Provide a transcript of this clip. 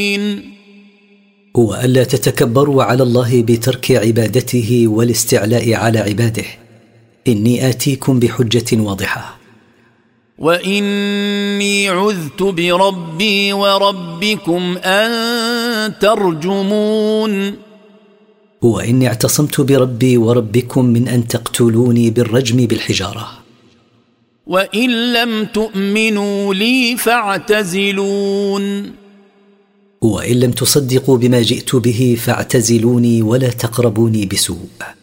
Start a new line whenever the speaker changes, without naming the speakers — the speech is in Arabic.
وألا تتكبروا على الله بترك عبادته والاستعلاء على عباده. إني آتيكم بحجة واضحة.
وإني عذت بربي وربكم أن ترجمون.
وإني اعتصمت بربي وربكم من أن تقتلوني بالرجم بالحجارة.
وإن لم تؤمنوا لي فاعتزلون.
وإن لم تصدقوا بما جئت به فاعتزلوني ولا تقربوني بسوء.